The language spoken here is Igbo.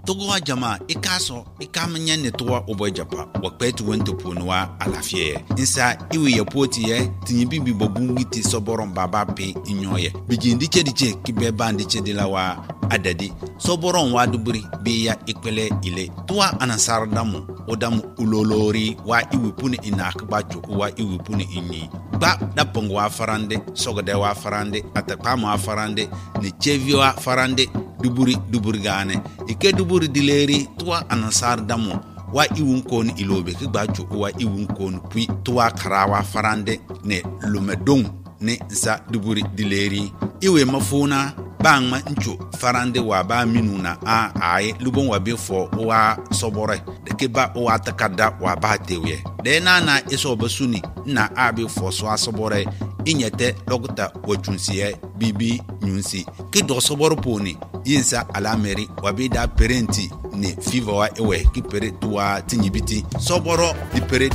togo jama ikaso ikamanya ne towa obojapa wakpetu wento ponwa alafie insa iwe yapoti ye tinyibi bobungiti soboron baba pe inyoye bijindi chediche kibeba ndiche dilawa adadi soboron waduburi biya ikpele ile towa anasar damu odamu ulolori wa iwe puni inakbacho wa iwe puni inyi ba dapongo wa farande sogode wa farande atakama wa farande ni chevio wa farande duburi gane ike duburi dileri tuwa anasar damo wa iwun kon ilobe ki gbacho wa iwun kon pui tuwa karawa farande ne lumedong ne za duburi dileri iwe mafuna bangma ncho farande wa ba minuna a ai lubon wa befo wa sobore de ke ba wa takada wa ba tewe de na eso basuni na abi fo so asobore inyete logta wachunsiye bibi nyunsi ki do soboro poni yinsa alameri wabida parenti ne fiva wa ewe ki pere tuwa tinyibiti soboro di pere